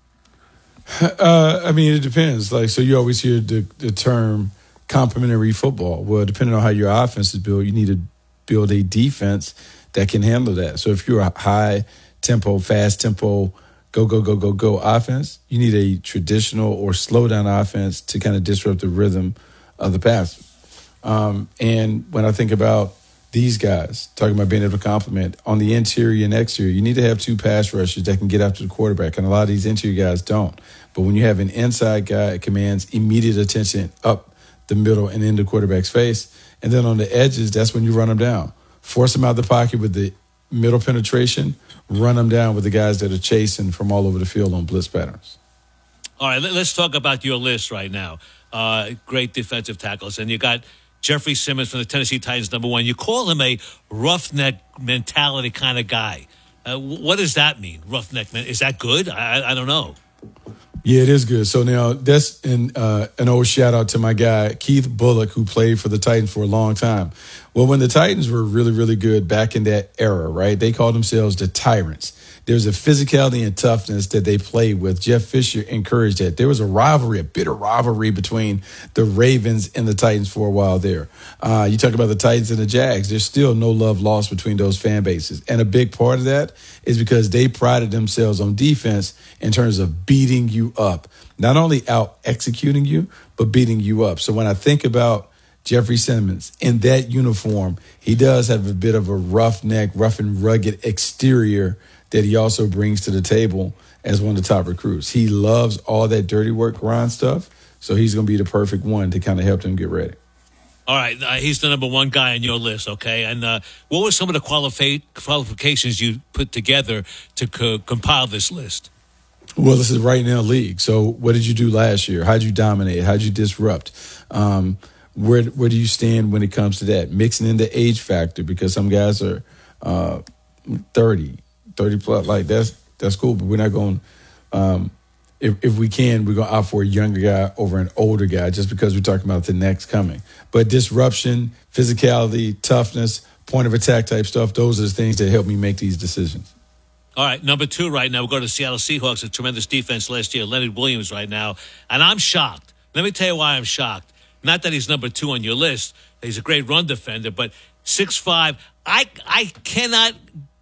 Uh, I mean, it depends. Like, so you always hear the, the term complementary football. Well, depending on how your offense is built, you need to build a defense that can handle that. So if you're a high tempo, fast tempo, go, go, go, go, go offense, you need a traditional or slow down offense to kind of disrupt the rhythm of the pass. Um, and when I think about these guys, talking about being able to complement on the interior and exterior, you need to have two pass rushers that can get after the quarterback. And a lot of these interior guys don't. But when you have an inside guy, it commands immediate attention up the middle and into the quarterback's face. And then on the edges, that's when you run them down. Force them out of the pocket with the middle penetration, run them down with the guys that are chasing from all over the field on blitz patterns. All right, let's talk about your list right now. Uh, great defensive tackles. And you got Jeffrey Simmons from the Tennessee Titans, number one. You call him a roughneck mentality kind of guy. Uh, what does that mean, roughneck? Is that good? I, I don't know. Yeah, it is good. So now that's in, uh, an old shout out to my guy, Keith Bullock, who played for the Titans for a long time. Well, when the Titans were really, really good back in that era, right, they called themselves the Tyrants. There's a physicality and toughness that they played with. Jeff Fisher encouraged that. There was a rivalry, a bitter rivalry between the Ravens and the Titans for a while there. Uh, you talk about the Titans and the Jags. There's still no love lost between those fan bases. And a big part of that is because they prided themselves on defense in terms of beating you up. Not only out executing you, but beating you up. So when I think about Jeffrey Simmons in that uniform, he does have a bit of a roughneck, rough and rugged exterior that he also brings to the table as one of the top recruits. He loves all that dirty work grind stuff, so he's going to be the perfect one to kind of help him get ready. All right, uh, he's the number one guy on your list, okay? And uh, what were some of the qualifi- qualifications you put together to co- compile this list? Well, this is right now league. So what did you do last year? How'd you dominate? How'd you disrupt? Um, where where do you stand when it comes to that? Mixing in the age factor, because some guys are uh, thirty, thirty plus. Like, that's that's cool, but we're not going um, – if, if we can, we're going to opt for a younger guy over an older guy just because we're talking about the next coming. But disruption, physicality, toughness, point of attack type stuff, those are the things that help me make these decisions. All right, number two right now, we'll go to the Seattle Seahawks, a tremendous defense last year, Leonard Williams right now. And I'm shocked. Let me tell you why I'm shocked. Not that he's number two on your list. He's a great run defender, but six five, I I cannot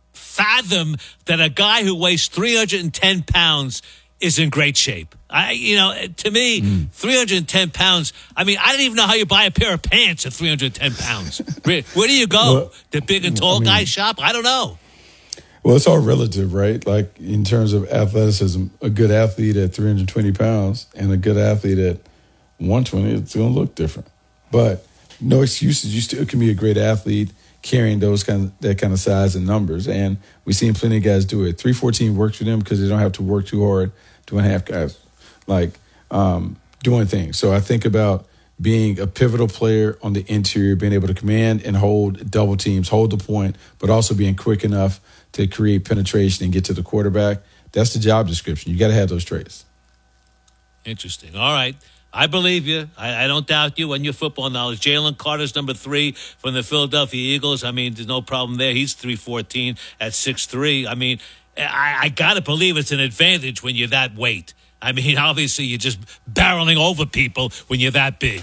fathom that a guy who weighs three hundred ten pounds is in great shape. I, you know, to me, mm. three hundred ten pounds, I mean, I don't even know how you buy a pair of pants at three hundred ten pounds. Where, where do you go? Well, the big and tall I mean, guy shop? I don't know. Well, it's all relative, right? Like, in terms of athleticism, a good athlete at three hundred twenty pounds and a good athlete at one twenty, it's going to look different. But no excuses. You still can be a great athlete carrying those kind of, that kind of size and numbers. And we've seen plenty of guys do it. three fourteen works for them because they don't have to work too hard. Two and a half guys, like, um, doing things. So I think about being a pivotal player on the interior, being able to command and hold double teams, hold the point, but also being quick enough to create penetration and get to the quarterback. That's the job description. You got to have those traits. Interesting. All right. I believe you. I, I don't doubt you and your football knowledge. Jalen Carter's number three from the Philadelphia Eagles. I mean, there's no problem there. He's three fourteen at six three. I mean, I, I got to believe it's an advantage when you're that weight. I mean, obviously, you're just barreling over people when you're that big.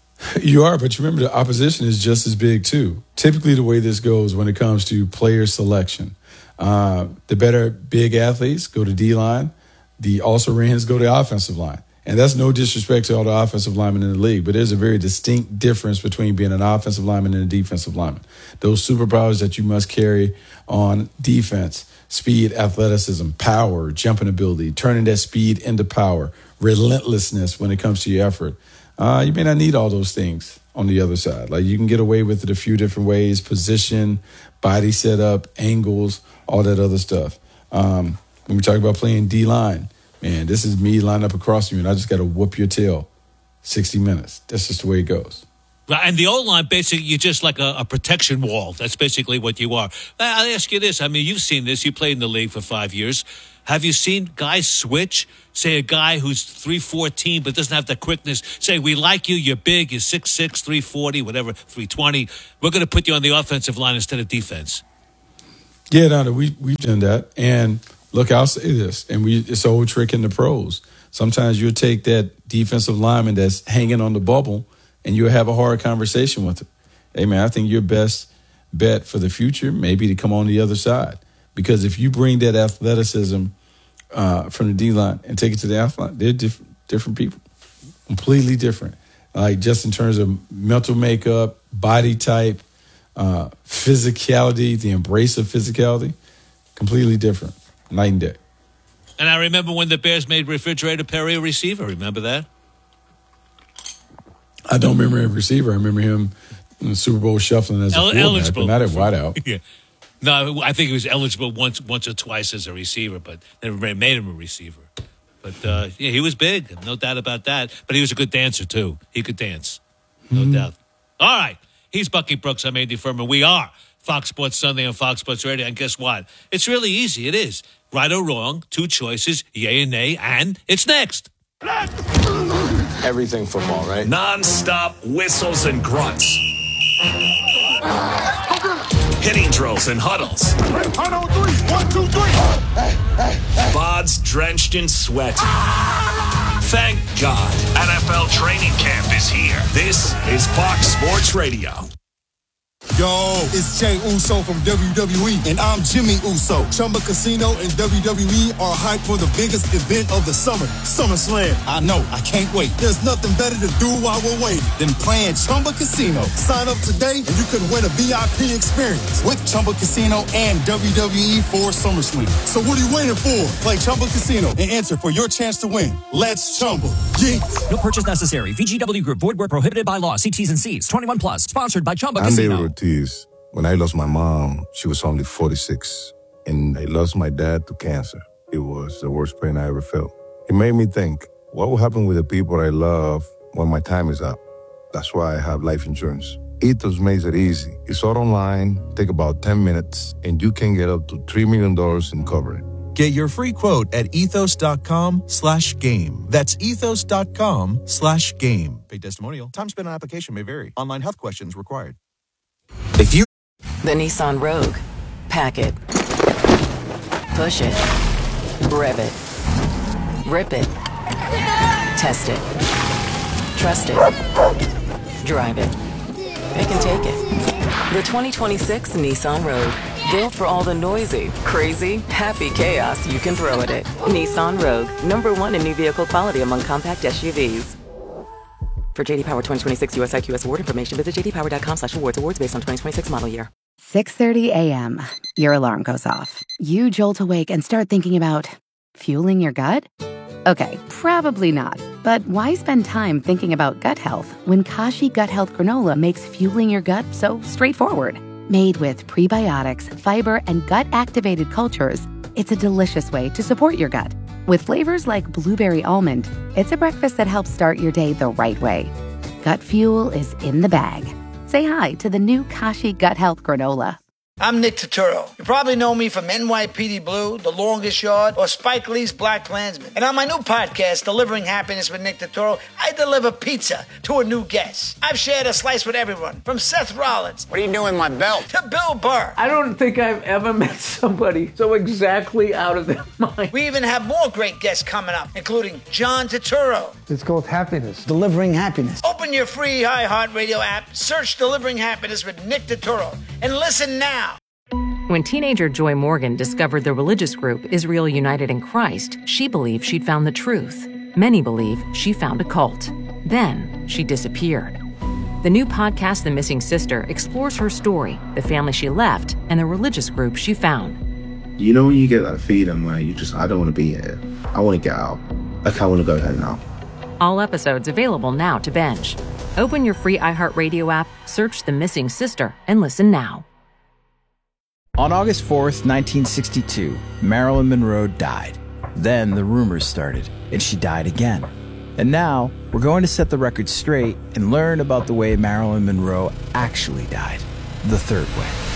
You are, but you remember the opposition is just as big, too. Typically, the way this goes when it comes to player selection, uh, the better big athletes go to D-line. The also-rans go to offensive line. And that's no disrespect to all the offensive linemen in the league, but there's a very distinct difference between being an offensive lineman and a defensive lineman. Those superpowers that you must carry on defense, speed, athleticism, power, jumping ability, turning that speed into power, relentlessness when it comes to your effort. Uh, you may not need all those things on the other side. Like you can get away with it a few different ways: position, body setup, angles, all that other stuff. Um, when we talk about playing D-line, man, this is me lined up across you, and I just got to whoop your tail. sixty minutes. That's just the way it goes. And the O-line, basically, you're just like a, a protection wall. That's basically what you are. I'll ask you this. I mean, you've seen this. You played in the league for five years. Have you seen guys switch? Say a guy who's three fourteen but doesn't have the quickness. Say, we like you. You're big. You're six six, three forty, whatever, three twenty. We're going to put you on the offensive line instead of defense. Yeah, no, no, we, we've done that. And look, I'll say this. And we it's an old trick in the pros. Sometimes you'll take that defensive lineman that's hanging on the bubble and you'll have a hard conversation with him. Hey, man, I think your best bet for the future may be to come on the other side. Because if you bring that athleticism uh, from the D-line and take it to the athlete, they're different, different people, completely different. Like just in terms of mental makeup, body type, uh, physicality, the embrace of physicality, completely different, night and day. And I remember when the Bears made Refrigerator Perry a receiver. Remember that? I don't remember him receiver. I remember him in the Super Bowl shuffling as a El- fullback, eligible. but not at wideout. Yeah. No, I think he was eligible once once or twice as a receiver, but never made him a receiver. But, uh, yeah, he was big. No doubt about that. But he was a good dancer, too. He could dance. No mm-hmm. doubt. All right. He's Bucky Brooks. I'm Andy Furman. We are Fox Sports Sunday on Fox Sports Radio. And guess what? It's really easy. It is. Right or wrong, two choices, yay and nay, and it's next. Everything football, right? Non-stop whistles and grunts. Hitting drills and huddles. One, on three. One, two, three. Bods drenched in sweat. Thank God. N F L training camp is here. This is Fox Sports Radio. Yo, it's Jay Uso from W W E, and I'm Jimmy Uso. Chumba Casino and W W E are hyped for the biggest event of the summer, SummerSlam. I know, I can't wait. There's nothing better to do while we're waiting than playing Chumba Casino. Sign up today, and you could win a V I P experience with Chumba Casino and W W E for SummerSlam. So what are you waiting for? Play Chumba Casino and enter for your chance to win. Let's Chumba. Yeah. No purchase necessary. V G W Group. Void where prohibited by law. See T's and C's. twenty-one plus. Sponsored by Chumba Casino. When I lost my mom, she was only forty-six, and I lost my dad to cancer. It was the worst pain I ever felt. It made me think, what will happen with the people I love when my time is up? That's why I have life insurance. Ethos makes it easy. It's all online, take about ten minutes, and you can get up to three million dollars in coverage. Get your free quote at ethos.com slash game. That's ethos.com slash game. Paid testimonial. Time spent on application may vary. Online health questions required. If you... The Nissan Rogue. Pack it. Push it. Rev it. Rip it. Test it. Trust it. Drive it. Pick and take it. The twenty twenty-six Nissan Rogue. Built for all the noisy, crazy, happy chaos you can throw at it. Nissan Rogue. Number one in new vehicle quality among compact S U Vs. For J D Power twenty twenty-six U S I Q S award information, visit jdpower.com slash awards. Awards based on twenty twenty-six model year. six thirty a.m. Your alarm goes off. You jolt awake and start thinking about fueling your gut? Okay, probably not. But why spend time thinking about gut health when Kashi Gut Health Granola makes fueling your gut so straightforward? Made with prebiotics, fiber, and gut-activated cultures, it's a delicious way to support your gut. With flavors like blueberry almond, it's a breakfast that helps start your day the right way. Gut fuel is in the bag. Say hi to the new Kashi Gut Health Granola. I'm Nick Turturro. You probably know me from N Y P D Blue, The Longest Yard, or Spike Lee's Black Klansman. And on my new podcast, Delivering Happiness with Nick Turturro, I deliver pizza to a new guest. I've shared a slice with everyone, from Seth Rollins. What are you doing with my belt? To Bill Burr. I don't think I've ever met somebody so exactly out of their mind. We even have more great guests coming up, including John Turturro. It's called happiness. Delivering happiness. Open your free iHeartRadio app, search Delivering Happiness with Nick Turturro, and listen now. When teenager Joy Morgan discovered the religious group Israel United in Christ, she believed she'd found the truth. Many believe she found a cult. Then she disappeared. The new podcast, The Missing Sister, explores her story, the family she left, and the religious group she found. You know when you get that feeling where you just, I don't want to be here. I want to get out. Like, I want to go home now. All episodes available now to binge. Open your free iHeartRadio app, search The Missing Sister, and listen now. On August fourth, nineteen sixty-two, Marilyn Monroe died. Then the rumors started, and she died again. And now, we're going to set the record straight and learn about the way Marilyn Monroe actually died. The third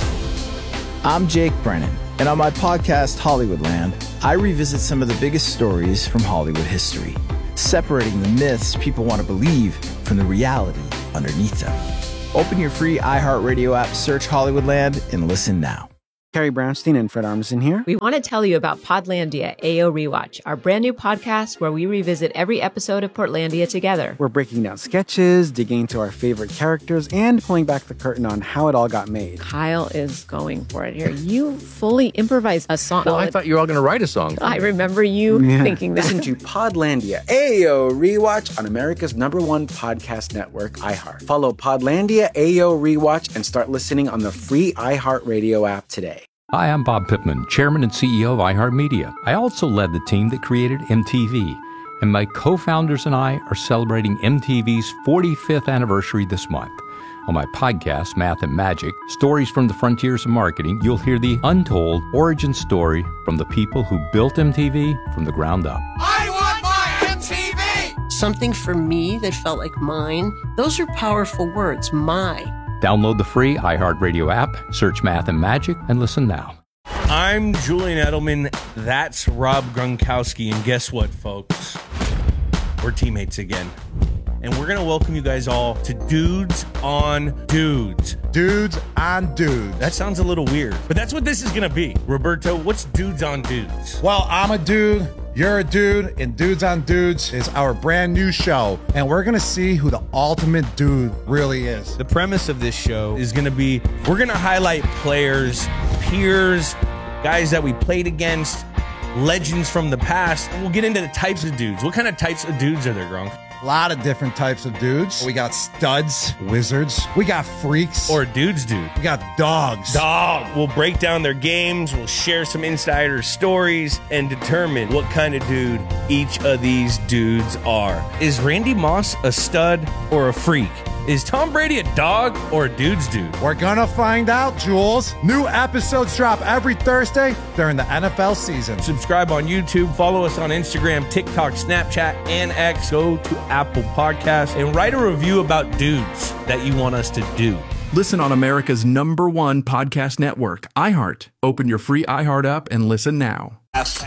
way. I'm Jake Brennan, and on my podcast, Hollywoodland, I revisit some of the biggest stories from Hollywood history, separating the myths people want to believe from the reality underneath them. Open your free iHeartRadio app, search Hollywoodland, and listen now. Carrie Brownstein and Fred Armisen here. We want to tell you about Podlandia A O Rewatch, our brand new podcast where we revisit every episode of Portlandia together. We're breaking down sketches, digging into our favorite characters, and pulling back the curtain on how it all got made. Kyle is going for it here. You fully improvised a song. Well, I thought you were all going to write a song. I remember you yeah. thinking that. Listen to Podlandia A O Rewatch on America's number one podcast network, iHeart. Follow Podlandia A O Rewatch and start listening on the free iHeartRadio app today. Hi, I'm Bob Pittman, Chairman and C E O of iHeartMedia. I also led the team that created M T V, and my co-founders and I are celebrating M T V's forty-fifth anniversary this month. On my podcast, Math and Magic, Stories from the Frontiers of Marketing, you'll hear the untold origin story from the people who built M T V from the ground up. I want my M T V! Something for me that felt like mine. Those are powerful words, my. Download the free iHeartRadio app, search Math and Magic, and listen now. I'm Julian Edelman. That's Rob Gronkowski. And guess what, folks? We're teammates again. And we're going to welcome you guys all to Dudes on Dudes. Dudes on Dudes. That sounds a little weird, but that's what this is going to be. Roberto, what's Dudes on Dudes? Well, I'm a dude. You're a dude, and Dudes on Dudes is our brand new show, and we're going to see who the ultimate dude really is. The premise of this show is going to be, we're going to highlight players, peers, guys that we played against, legends from the past, and we'll get into the types of dudes. What kind of types of dudes are there, Gronk? A lot of different types of dudes. We got studs, wizards. We got freaks. Or dudes, dude. We got dogs. Dog. We'll break down their games. We'll share some insider stories and determine what kind of dude each of these dudes are. Is Randy Moss a stud or a freak? Is Tom Brady a dog or a dude's dude? We're gonna find out, Jules. New episodes drop every Thursday during the N F L season. Subscribe on YouTube, follow us on Instagram, TikTok, Snapchat, and X. Go to Apple Podcasts and write a review about dudes that you want us to do. Listen on America's number one podcast network, iHeart. Open your free iHeart app and listen now. F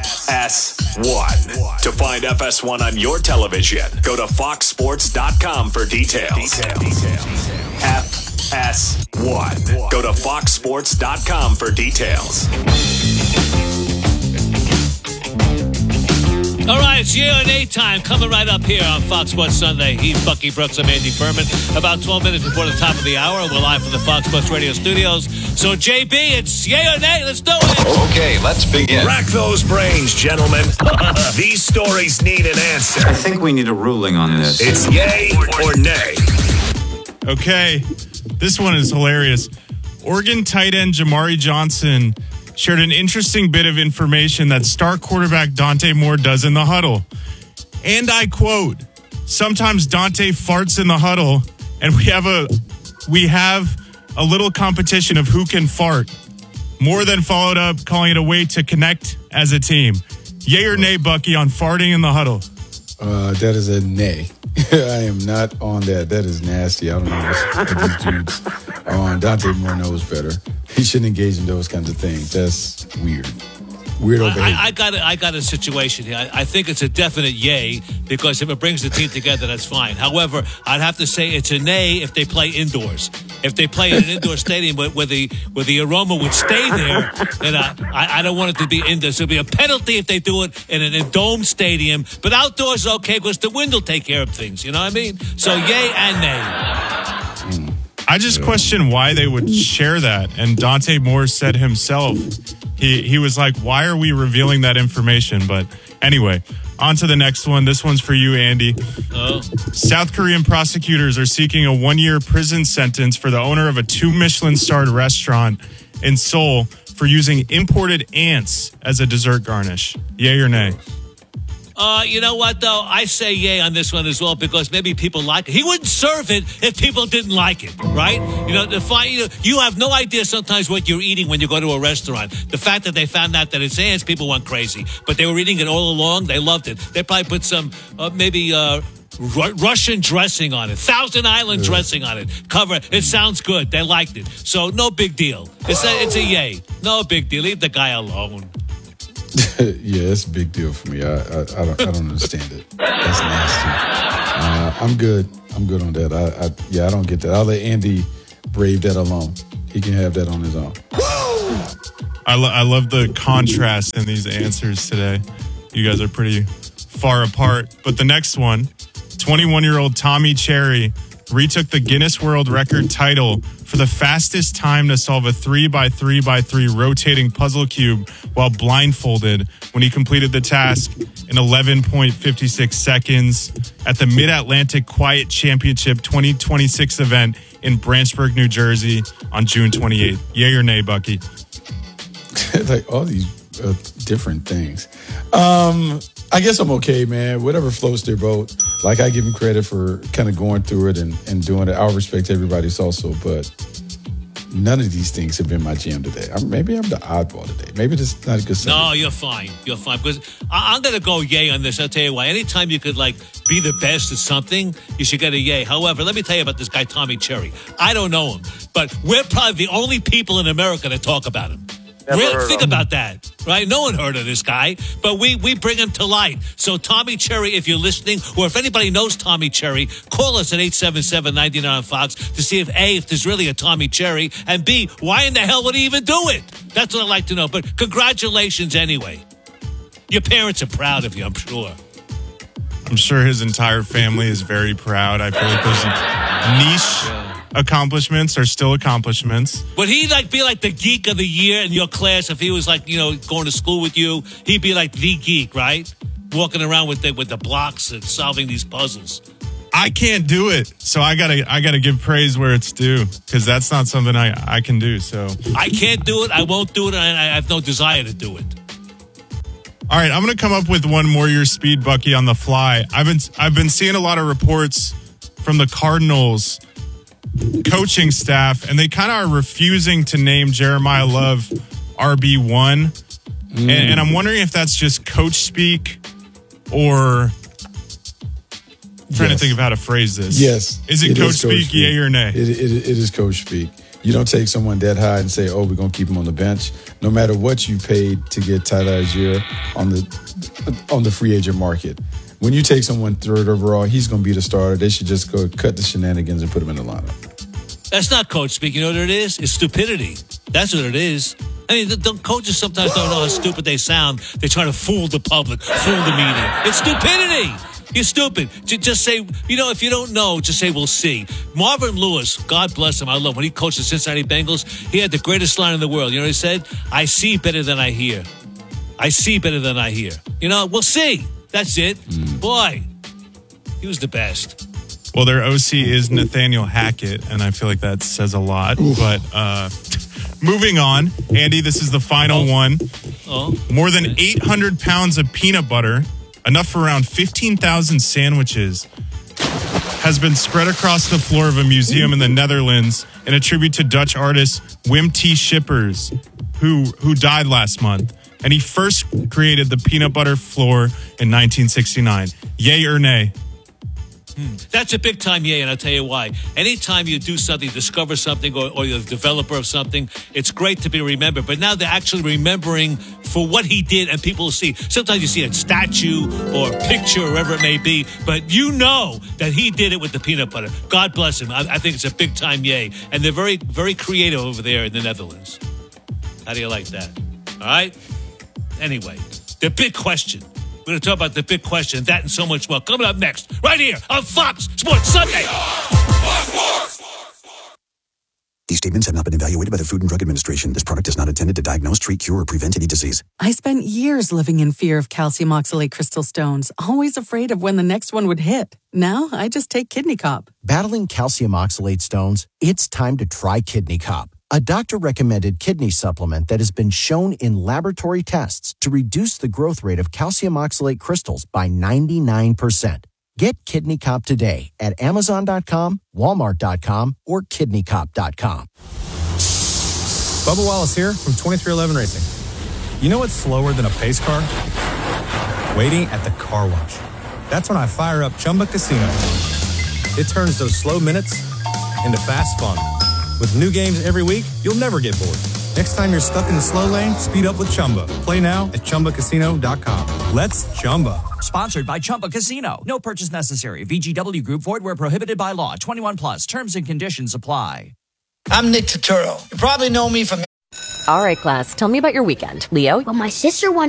S one. To find F S one on your television, go to fox sports dot com for details. F S one. Go to fox sports dot com for details. All right, it's Yale and A time coming right up here on Fox Sports Sunday. He's Bucky Brooks. I'm Andy Furman. About twelve minutes before the top of the hour, we're live from the Fox Sports Radio studios. So, J B, it's Yale and A. Let's do it. Okay, let's begin. Rack those brains, gentlemen. These stories need an answer. I think we need a ruling on this. It's yay or nay. Okay, this one is hilarious. Oregon tight end Jamari Johnson shared an interesting bit of information that star quarterback Dante Moore does in the huddle. And I quote, sometimes Dante farts in the huddle, and we have a we have a little competition of who can fart. Moore then followed up, calling it a way to connect as a team. Yay or nay, Bucky, on farting in the huddle? Uh, that is a nay. I am not on that. That is nasty. I don't know what these dudes are on. Dante Moore knows better. He shouldn't engage in those kinds of things. That's weird. Weirdo behavior. I, I got a, I got a situation here. I, I think it's a definite yay because if it brings the team together, that's fine. However, I'd have to say it's a nay if they play indoors. If they play in an indoor stadium where, where the where the aroma would stay there, then I, I, I don't want it to be indoors. It'll be a penalty if they do it in an domed stadium. But outdoors, okay, because the wind will take care of things. You know what I mean? So yay and nay. I just question why they would share that. And Dante Moore said himself, he he was like, why are we revealing that information? But anyway, on to the next one. This one's for you, Andy. Oh. South Korean prosecutors are seeking a one-year prison sentence for the owner of a two Michelin-starred restaurant in Seoul for using imported ants as a dessert garnish. Yay or nay? Uh, you know what, though? I say yay on this one as well because maybe people like it. He wouldn't serve it if people didn't like it, right? You know, the fi- you know, you have no idea sometimes what you're eating when you go to a restaurant. The fact that they found out that it's ants, people went crazy. But they were eating it all along. They loved it. They probably put some, uh, maybe... Uh, Ru- Russian dressing on it, Thousand Island yeah. dressing on it. Cover it. It sounds good. They liked it. So no big deal. It's a, it's a yay. No big deal. Leave the guy alone. Yeah, it's a big deal for me. I I, I, don't, I don't understand it. That's nasty. Uh, I'm good. I'm good on that. I, I yeah, I don't get that. I'll let Andy brave that alone. He can have that on his own. I, lo- I love the contrast in these answers today. You guys are pretty far apart. But the next one, twenty-one-year-old Tommy Cherry retook the Guinness World Record title for the fastest time to solve a three by three by three rotating puzzle cube while blindfolded when he completed the task in eleven point five six seconds at the Mid-Atlantic Quiet Championship twenty twenty-six event in Branchburg, New Jersey on June twenty-eighth. Yay or nay, Bucky? Like all these uh, different things. Um, I guess I'm okay, man. Whatever floats their boat. Like, I give him credit for kind of going through it and, and doing it. I'll respect everybody's also, but none of these things have been my jam today. I'm, maybe I'm the oddball today. Maybe this is not a good sign. No, you're fine. You're fine. Because I, I'm going to go yay on this. I'll tell you why. Anytime you could, like, be the best at something, you should get a yay. However, let me tell you about this guy, Tommy Cherry. I don't know him, but we're probably the only people in America that talk about him. Really, think about that, right? No one heard of this guy, but we, we bring him to light. So Tommy Cherry, if you're listening, or if anybody knows Tommy Cherry, call us at eight seven seven, nine nine on Fox to see if A, if there's really a Tommy Cherry, and B, why in the hell would he even do it? That's what I'd like to know. But congratulations anyway. Your parents are proud of you, I'm sure. I'm sure his entire family is very proud. I feel like those niche yeah. accomplishments are still accomplishments. Would he like be like the geek of the year in your class if he was like, you know, going to school with you? He'd be like the geek, right? Walking around with the with the blocks and solving these puzzles. I can't do it, so I gotta I gotta give praise where it's due because that's not something I I can do. So I can't do it. I won't do it. And I have no desire to do it. All right, I'm going to come up with one more your speed, Bucky, on the fly. I've been I've been seeing a lot of reports from the Cardinals coaching staff, and they kind of are refusing to name Jeremiah Love R B one. Mm. And, and I'm wondering if that's just coach speak or... I'm trying yes. to think of how to phrase this. Yes. Is it, it coach, is coach speak, speak, yay or nay? It, it, it is coach speak. You don't take someone that high and say, oh, we're going to keep him on the bench. No matter what you paid to get Tyler Algier on the on the free agent market. When you take someone third overall, he's going to be the starter. They should just go cut the shenanigans and put him in the lineup. That's not coach speak. You know what it is? It's stupidity. That's what it is. I mean, the, the coaches sometimes don't know how stupid they sound. They try to fool the public, fool the media. It's stupidity. You're stupid. Just say, you know, if you don't know, just say, we'll see. Marvin Lewis, God bless him, I love him. When he coached the Cincinnati Bengals, he had the greatest line in the world. You know what he said? I see better than I hear. I see better than I hear. You know, we'll see. That's it. Mm. Boy, he was the best. Well, their O C is Nathaniel Hackett, and I feel like that says a lot. Oof. But uh, moving on, Andy, this is the final oh. one. Oh. More than okay. eight hundred pounds of peanut butter, enough for around fifteen thousand sandwiches, has been spread across the floor of a museum in the Netherlands in a tribute to Dutch artist Wim T. Schippers, who who died last month. And he first created the peanut butter floor in nineteen sixty-nine. Yay or nay? Hmm. That's a big time yay, and I'll tell you why. Anytime you do something, discover something, or, or you're the developer of something, it's great to be remembered. But now they're actually remembering for what he did, and people will see. Sometimes you see a statue or a picture, or whatever it may be, but you know that he did it with the peanut butter. God bless him. I, I think it's a big time yay. And they're very, very creative over there in the Netherlands. How do you like that? All right? Anyway, the big question. We're going to talk about the big question, that and so much more. Coming up next, right here on Fox Sports Sunday. These statements have not been evaluated by the Food and Drug Administration. This product is not intended to diagnose, treat, cure, or prevent any disease. I spent years living in fear of calcium oxalate crystal stones, always afraid of when the next one would hit. Now, I just take Kidney Cop. Battling calcium oxalate stones? It's time to try Kidney Cop. a doctor-recommended kidney supplement that has been shown in laboratory tests to reduce the growth rate of calcium oxalate crystals by ninety-nine percent. Get Kidney Cop today at amazon dot com, walmart dot com, or kidney cop dot com. Bubba Wallace here from twenty-three eleven Racing. You know what's slower than a pace car? Waiting at the car wash. That's when I fire up Chumba Casino. It turns those slow minutes into fast fun. With new games every week, you'll never get bored. Next time you're stuck in the slow lane, speed up with Chumba. Play now at chumba casino dot com. Let's Chumba. Sponsored by Chumba Casino. No purchase necessary. V G W Group. Void where prohibited by law. twenty-one plus. Terms and conditions apply. I'm Nick Turturro. You probably know me from... All right, class, tell me about your weekend. Leo? Well, my sister wants